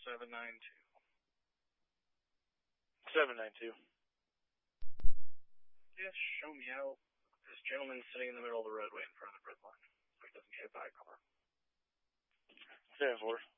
792. 792. Yes, show me out. This gentleman's sitting in the middle of the roadway in front of the red line, so he doesn't get by a car. 7-4.